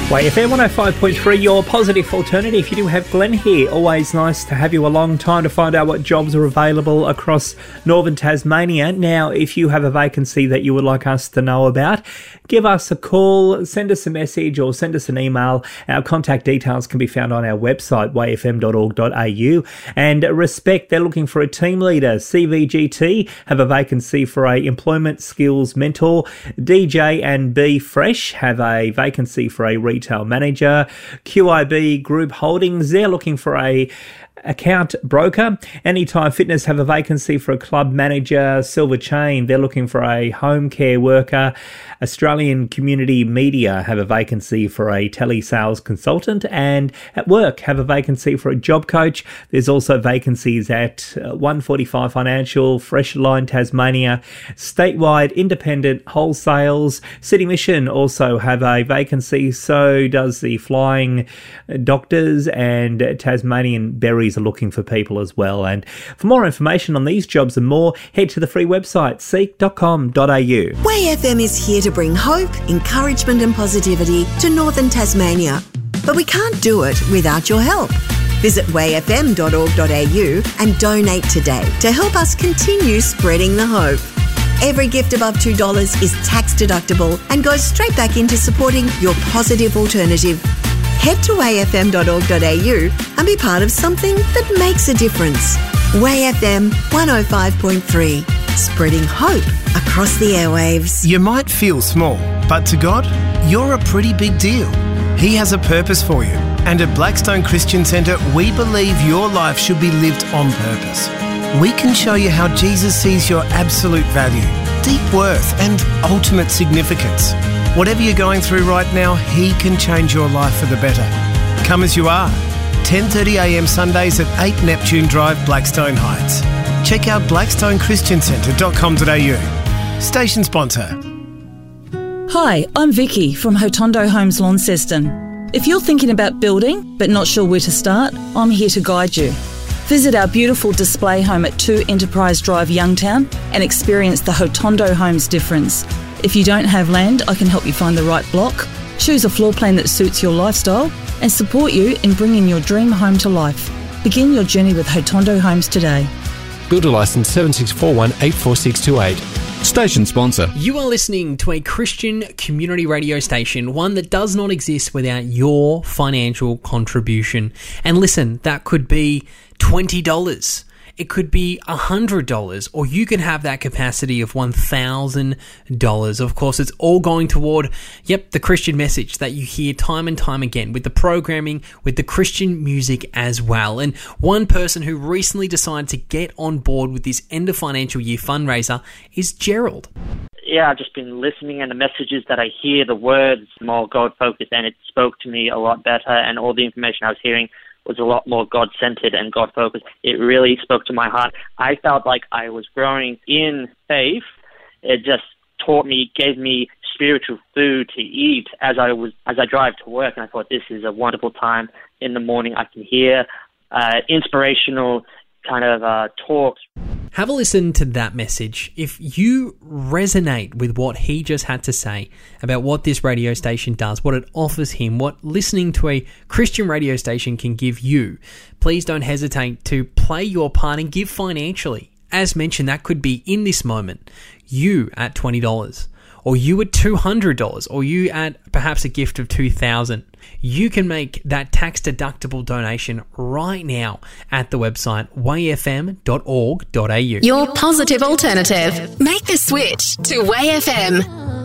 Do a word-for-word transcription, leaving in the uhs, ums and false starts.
Y F M one oh five point three, your positive alternative. You do have Glenn here. Always nice to have you along. Time to find out what jobs are available across northern Tasmania. Now, if you have a vacancy that you would like us to know about, give us a call, send us a message or send us an email. Our contact details can be found on our website, y f m dot org dot a u. And Respect, they're looking for a team leader. C V G T have a vacancy for a employment skills mentor. D J and B Fresh have a vacancy for a retail manager. Q I B Group Holdings, they're looking for a account broker. Anytime Fitness have a vacancy for a club manager. Silver Chain, they're looking for a home care worker. Australian Community Media have a vacancy for a telesales consultant, and At Work have a vacancy for a job coach. There's also vacancies at one forty-five Financial, Fresh Line Tasmania, Statewide Independent Wholesales. City Mission also have a vacancy, so does the Flying Doctors, and Tasmanian Berries are looking for people as well. And for more information on these jobs and more, head to the free website seek dot com dot a u. Y F M is here to bring hope, encouragement and positivity to northern Tasmania. But we can't do it without your help. Visit y f m dot org dot a u and donate today to help us continue spreading the hope. Every gift above two dollars is tax deductible and goes straight back into supporting your positive alternative. Head to y f m dot org dot a u and be part of something that makes a difference. Y F M one oh five point three, spreading hope across the airwaves. You might feel small, but to God, you're a pretty big deal. He has a purpose for you. And at Blackstone Christian Centre, we believe your life should be lived on purpose. We can show you how Jesus sees your absolute value, deep worth and ultimate significance. Whatever you're going through right now, He can change your life for the better. Come as you are. ten thirty a m Sundays at eight Neptune Drive, Blackstone Heights. Check out blackstone christian centre dot com dot a u. Station sponsor. Hi, I'm Vicky from Hotondo Homes Launceston. If you're thinking about building but not sure where to start, I'm here to guide you. Visit our beautiful display home at two Enterprise Drive, Youngtown, and experience the Hotondo Homes difference. If you don't have land, I can help you find the right block, choose a floor plan that suits your lifestyle, and support you in bringing your dream home to life. Begin your journey with Hotondo Homes today. Builder licence seven six four one eight four six two eight. Station sponsor. You are listening to a Christian community radio station, one that does not exist without your financial contribution. And listen, that could be twenty dollars. It could be one hundred dollars, or you can have that capacity of one thousand dollars. Of course, it's all going toward, yep, the Christian message that you hear time and time again, with the programming, with the Christian music as well. And one person who recently decided to get on board with this end of financial year fundraiser is Gerald. Yeah, I've just been listening, and the messages that I hear, the words, more God-focused, and it spoke to me a lot better, and all the information I was hearing was a lot more God-centered and God-focused. It really spoke to my heart. I felt like I was growing in faith. It just taught me, gave me spiritual food to eat as I was as I drive to work. And I thought, this is a wonderful time in the morning. I can hear uh, inspirational kind of uh, talks. Have a listen to that message. If you resonate with what he just had to say about what this radio station does, what it offers him, what listening to a Christian radio station can give you, please don't hesitate to play your part and give financially. As mentioned, that could be in this moment, you at twenty dollars, or you at two hundred dollars, or you at perhaps a gift of two thousand dollars. You can make that tax-deductible donation right now at the website y f m dot org dot a u. Your positive alternative. Make the switch to Y F M.